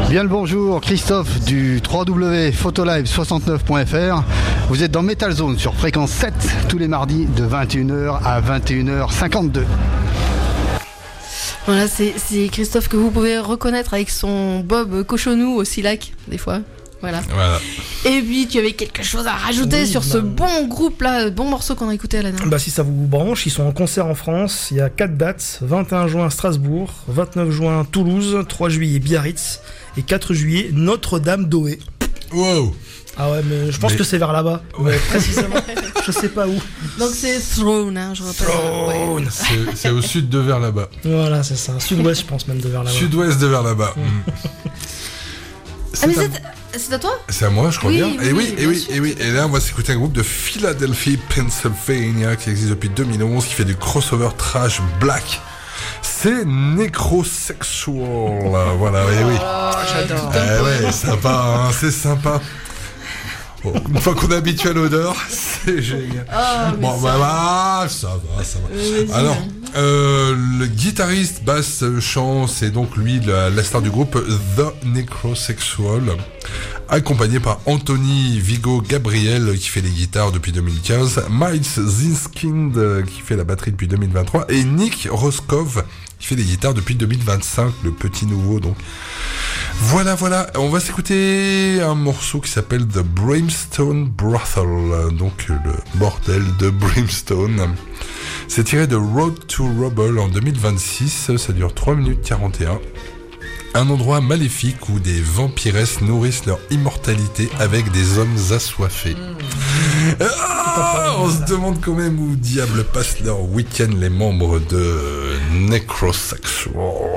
Bien le bonjour, Christophe du www.photolive69.fr. Vous êtes dans Metal Zone sur fréquence 7 tous les mardis de 21h à 21h52. Voilà, c'est Christophe que vous pouvez reconnaître avec son bob cochonou au Silac, des fois. Voilà. Et puis, tu avais quelque chose à rajouter sur ce bon groupe là, bon morceau qu'on a écouté à la dernière. Bah, si ça vous branche, ils sont en concert en France. Il y a 4 dates, 21 juin Strasbourg, 29 juin Toulouse, 3 juillet Biarritz et 4 juillet Notre-Dame-d'Oé. Wow. Ah ouais, mais je pense que c'est vers là-bas. Ouais, précisément. Je sais pas où. Donc c'est Throne, hein, je rappelle. Throne. Ouais. C'est au sud de vers là-bas. Voilà, c'est ça. Sud-ouest, je pense même de vers là-bas. Sud-ouest de vers là-bas. Ah mais c'est à toi ? C'est à moi, je crois bien. Et oui. Et là, on va s'écouter un groupe de Philadelphie, Pennsylvania, qui existe depuis 2011, qui fait du crossover trash black. C'est Necrosexual. Voilà, oui. J'adore. Ouais, sympa, hein, c'est sympa. Bon, une fois qu'on est habitué à l'odeur, c'est génial. Bon, bah, ça va. Alors, le guitariste, basse, chant, c'est donc lui la star du groupe The Necrosexual, accompagné par Anthony Vigo Gabriel qui fait les guitares depuis 2015, Miles Zinskind qui fait la batterie depuis 2023 et Nick Roscoe qui fait les guitares depuis 2025, le petit nouveau donc. Voilà, on va s'écouter un morceau qui s'appelle The Brimstone Brothel, donc le bordel de Brimstone. C'est tiré de Road to Rubble en 2026, ça dure 3 minutes 41. Un endroit maléfique où des vampiresses nourrissent leur immortalité avec des hommes assoiffés. On se demande quand même où diable passent leur week-end les membres de Necrosexual.